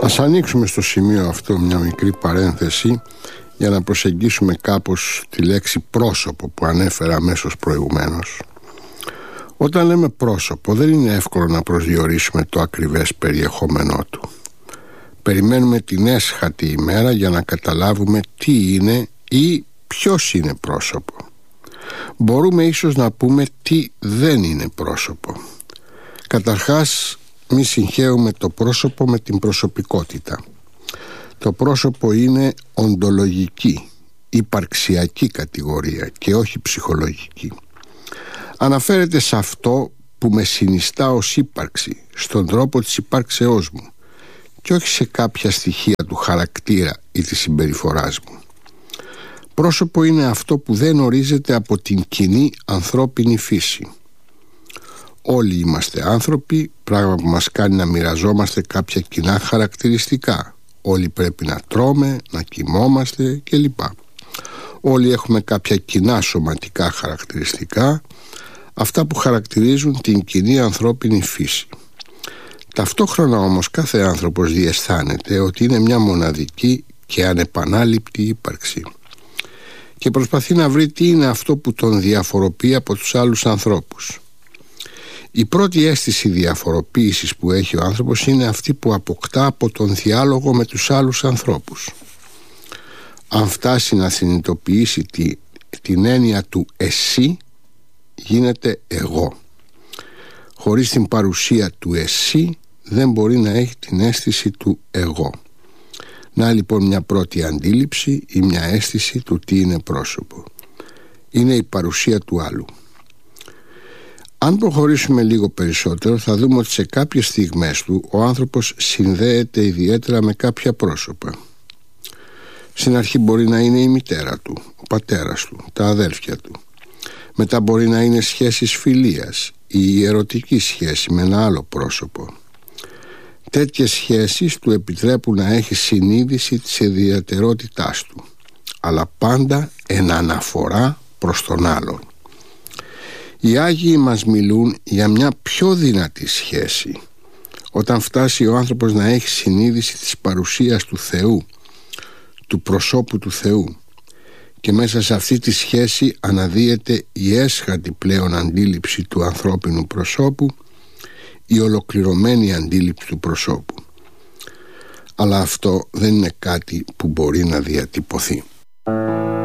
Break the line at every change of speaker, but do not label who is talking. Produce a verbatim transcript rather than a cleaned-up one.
Ας ανοίξουμε στο σημείο αυτό μια μικρή παρένθεση για να προσεγγίσουμε κάπως τη λέξη πρόσωπο που ανέφερα αμέσως προηγουμένως. Όταν λέμε πρόσωπο, δεν είναι εύκολο να προσδιορίσουμε το ακριβές περιεχόμενό του. Περιμένουμε την έσχατη ημέρα για να καταλάβουμε τι είναι ή ποιος είναι πρόσωπο. Μπορούμε ίσως να πούμε τι δεν είναι πρόσωπο. Καταρχάς, μη συγχαίουμε το πρόσωπο με την προσωπικότητα. Το πρόσωπο είναι οντολογική, υπαρξιακή κατηγορία και όχι ψυχολογική. Αναφέρεται σε αυτό που με συνιστά ως ύπαρξη, στον τρόπο της υπάρξεώς μου και όχι σε κάποια στοιχεία του χαρακτήρα ή της συμπεριφοράς μου. Πρόσωπο είναι αυτό που δεν ορίζεται από την κοινή ανθρώπινη φύση. Όλοι είμαστε άνθρωποι, πράγμα που μας κάνει να μοιραζόμαστε κάποια κοινά χαρακτηριστικά. Όλοι πρέπει να τρώμε, να κοιμόμαστε κλπ. Όλοι έχουμε κάποια κοινά σωματικά χαρακτηριστικά, αυτά που χαρακτηρίζουν την κοινή ανθρώπινη φύση. Ταυτόχρονα όμως κάθε άνθρωπος διαισθάνεται ότι είναι μια μοναδική και ανεπανάληπτη ύπαρξη και προσπαθεί να βρει τι είναι αυτό που τον διαφοροποιεί από τους άλλους ανθρώπους. Η πρώτη αίσθηση διαφοροποίησης που έχει ο άνθρωπος είναι αυτή που αποκτά από τον διάλογο με τους άλλους ανθρώπους. Αν φτάσει να συνειδητοποιήσει τη, την έννοια του εσύ, γίνεται εγώ. Χωρίς την παρουσία του εσύ δεν μπορεί να έχει την αίσθηση του εγώ. Να λοιπόν μια πρώτη αντίληψη ή μια αίσθηση του τι είναι πρόσωπο. Είναι η παρουσία του άλλου. Αν προχωρήσουμε λίγο περισσότερο, θα δούμε ότι σε κάποιες στιγμές του ο άνθρωπος συνδέεται ιδιαίτερα με κάποια πρόσωπα. Στην αρχή μπορεί να είναι η μητέρα του, ο πατέρας του, τα αδέλφια του. Μετά μπορεί να είναι σχέσεις φιλίας ή η ερωτική σχέση με ένα άλλο πρόσωπο. Τέτοιες σχέσεις του επιτρέπουν να έχει συνείδηση της ιδιαιτερότητάς του, αλλά πάντα εν αναφορά προς τον άλλον. Οι Άγιοι μας μιλούν για μια πιο δυνατή σχέση. Όταν φτάσει ο άνθρωπος να έχει συνείδηση της παρουσίας του Θεού, του προσώπου του Θεού, και μέσα σε αυτή τη σχέση αναδύεται η έσχατη πλέον αντίληψη του ανθρώπινου προσώπου, η ολοκληρωμένη αντίληψη του προσώπου. Αλλά αυτό δεν είναι κάτι που μπορεί να διατυπωθεί.